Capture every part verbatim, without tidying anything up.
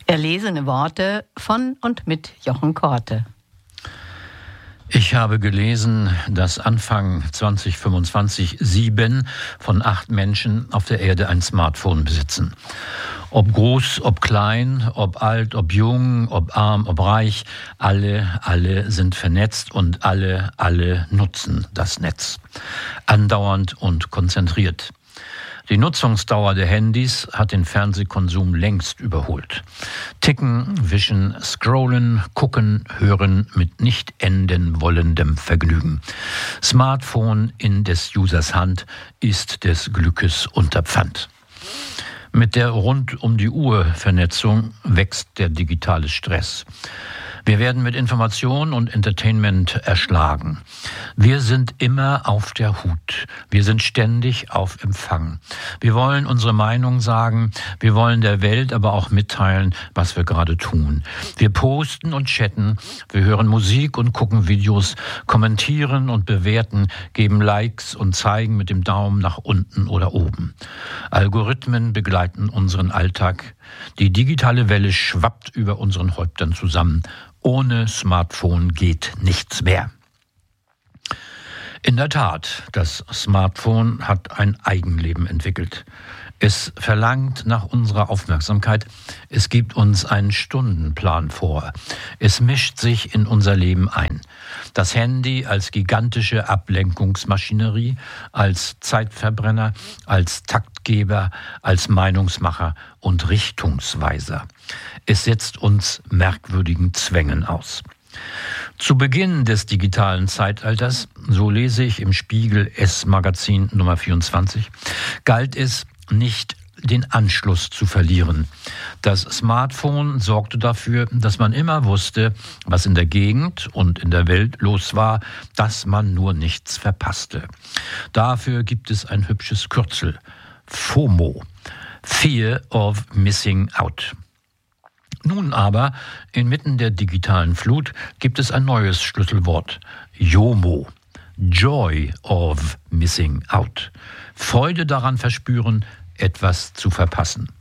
Erlesene Worte von und mit Jochen Korte. Ich habe gelesen, dass Anfang zwanzig fünfundzwanzig sieben von acht Menschen auf der Erde ein Smartphone besitzen. Ob groß, ob klein, ob alt, ob jung, ob arm, ob reich, alle, alle sind vernetzt und alle, alle nutzen das Netz. Andauernd und konzentriert. Die Nutzungsdauer der Handys hat den Fernsehkonsum längst überholt. Ticken, wischen, scrollen, gucken, hören mit nicht enden wollendem Vergnügen. Smartphone in des Users Hand ist des Glückes Unterpfand. Mit der Rund-um-die-Uhr-Vernetzung wächst der digitale Stress. Wir werden mit Information und Entertainment erschlagen. Wir sind immer auf der Hut. Wir sind ständig auf Empfang. Wir wollen unsere Meinung sagen. Wir wollen der Welt aber auch mitteilen, was wir gerade tun. Wir posten und chatten. Wir hören Musik und gucken Videos, kommentieren und bewerten, geben Likes und zeigen mit dem Daumen nach unten oder oben. Algorithmen begleiten unseren Alltag. Die digitale Welle schwappt über unseren Häuptern zusammen. Ohne Smartphone geht nichts mehr. In der Tat, das Smartphone hat ein Eigenleben entwickelt. Es verlangt nach unserer Aufmerksamkeit. Es gibt uns einen Stundenplan vor. Es mischt sich in unser Leben ein. Das Handy als gigantische Ablenkungsmaschinerie, als Zeitverbrenner, als Taktgeber, als Meinungsmacher und Richtungsweiser. Es setzt uns merkwürdigen Zwängen aus. Zu Beginn des digitalen Zeitalters, so lese ich im Spiegel S-Magazin Nummer vierundzwanzig, galt es, nicht den Anschluss zu verlieren. Das Smartphone sorgte dafür, dass man immer wusste, was in der Gegend und in der Welt los war, dass man nur nichts verpasste. Dafür gibt es ein hübsches Kürzel: FOMO, Fear of Missing Out. Nun aber, inmitten der digitalen Flut, gibt es ein neues Schlüsselwort: JOMO, Joy of Missing Out. Freude daran verspüren, etwas zu verpassen.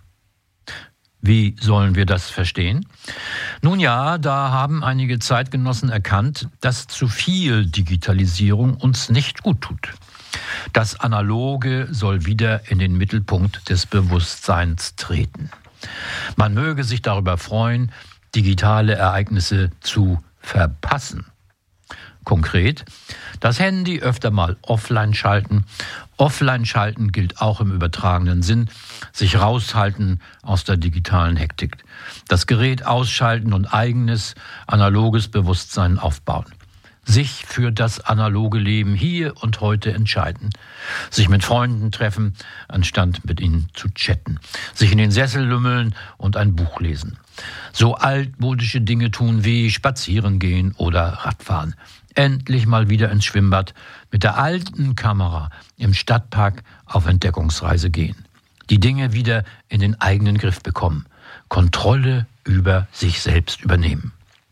Wie sollen wir das verstehen? Nun ja, da haben einige Zeitgenossen erkannt, dass zu viel Digitalisierung uns nicht gut tut. Das Analoge soll wieder in den Mittelpunkt des Bewusstseins treten. Man möge sich darüber freuen, digitale Ereignisse zu verpassen. Konkret, das Handy öfter mal offline schalten. Offline schalten gilt auch im übertragenen Sinn, sich raushalten aus der digitalen Hektik. Das Gerät ausschalten und eigenes, analoges Bewusstsein aufbauen. Sich für das analoge Leben hier und heute entscheiden. Sich mit Freunden treffen, anstatt mit ihnen zu chatten. Sich in den Sessel lümmeln und ein Buch lesen. So altmodische Dinge tun wie spazieren gehen oder Radfahren. Endlich mal wieder ins Schwimmbad, mit der alten Kamera im Stadtpark auf Entdeckungsreise gehen. Die Dinge wieder in den eigenen Griff bekommen. Kontrolle über sich selbst übernehmen.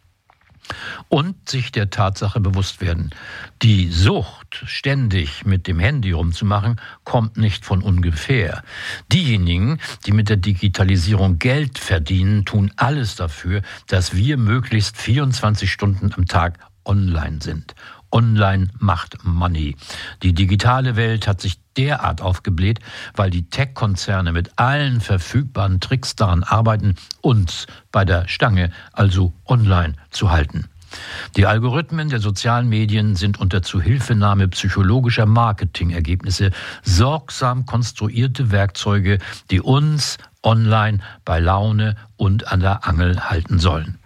Und sich der Tatsache bewusst werden: Die Sucht, ständig mit dem Handy rumzumachen, kommt nicht von ungefähr. Diejenigen, die mit der Digitalisierung Geld verdienen, tun alles dafür, dass wir möglichst vierundzwanzig Stunden am Tag online sind. Online macht Money. Die digitale Welt hat sich derart aufgebläht, weil die Tech-Konzerne mit allen verfügbaren Tricks daran arbeiten, uns bei der Stange, also online, zu halten. Die Algorithmen der sozialen Medien sind unter Zuhilfenahme psychologischer Marketingergebnisse sorgsam konstruierte Werkzeuge, die uns online bei Laune und an der Angel halten sollen.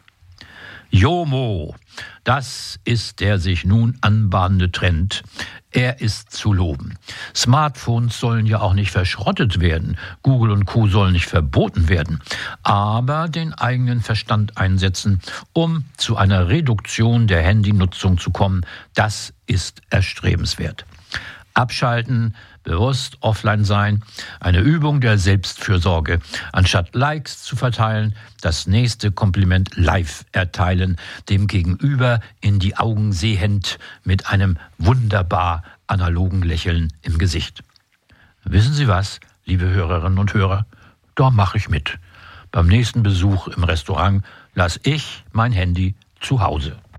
JOMO, das ist der sich nun anbahnende Trend. Er ist zu loben. Smartphones sollen ja auch nicht verschrottet werden. Google und Co. sollen nicht verboten werden. Aber den eigenen Verstand einsetzen, um zu einer Reduktion der Handynutzung zu kommen, das ist erstrebenswert. Abschalten, bewusst offline sein, eine Übung der Selbstfürsorge. Anstatt Likes zu verteilen, das nächste Kompliment live erteilen, dem Gegenüber in die Augen sehend mit einem wunderbar analogen Lächeln im Gesicht. Wissen Sie was, liebe Hörerinnen und Hörer? Da mache ich mit. Beim nächsten Besuch im Restaurant lasse ich mein Handy zu Hause.